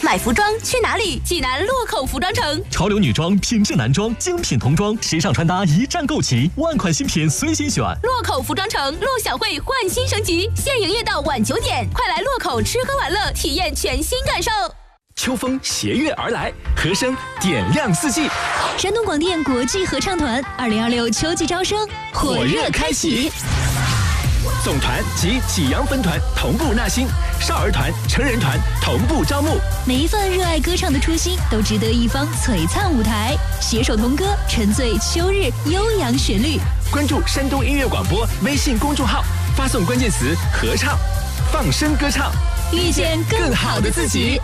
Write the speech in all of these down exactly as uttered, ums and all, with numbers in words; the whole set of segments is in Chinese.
买服装去哪里？济南洛口服装城。 潮流女装、品质男装、精品童装，时尚穿搭一站购齐，万款新品随心选。 洛口服装城，陆小慧焕新升级，现营业到晚九点，快来洛口吃喝玩乐，体验全新感受。 秋风携月而来，和声点亮四季。 山东广电国际合唱团二零二六秋季招生火热开启。 总团及济阳分团同步纳新，少儿团、成人团同步招募。 每一份热爱歌唱的初心，都值得一方璀璨舞台。携手同歌，沉醉秋日悠扬旋律。 关注山东音乐广播微信公众号，发送关键词“合唱”，放声歌唱， 遇见更好的自己。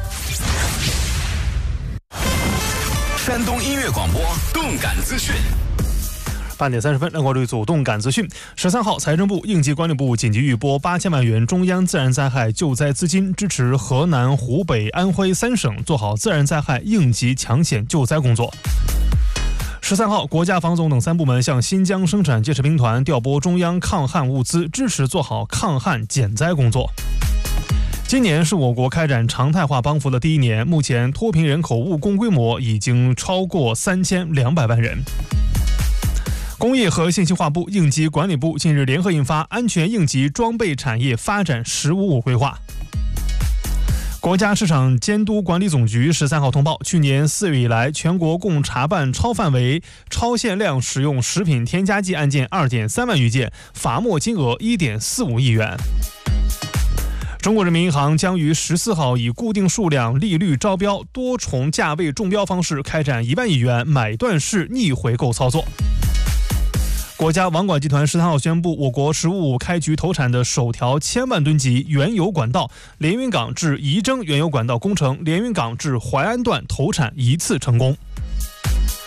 山东音乐广播动感资讯。 八点三十分，让关注组动感资讯。十三号，财政部、应急管理部紧急预拨八千万元中央自然灾害救灾资金，支持河南、湖北、安徽三省做好自然灾害应急抢险救灾工作。十三号，国家防总等三部门向新疆生产建设兵团调拨中央抗旱物资，支持做好抗旱减灾工作。今年是我国开展常态化帮扶的第一年，目前脱贫人口务工规模已经超过三千两百万人。工业和信息化部、应急管理部近日联合印发《安全应急装备产业发展“十五五”规划》。国家市场监督管理总局十三号通报，去年四月以来，全国共查办超范围、超限量使用食品添加剂案件二点三万余件，罚没金额一点四五亿元。中国人民银行将于十四号以固定数量、利率招标、多重价位中标方式开展一万亿元买断式逆回购操作。国家网管集团十三号宣布，我国“十五五”开局投产的首条千万吨级原油管道连云港至仪征原油管道工程连云港至淮安段投产一次成功。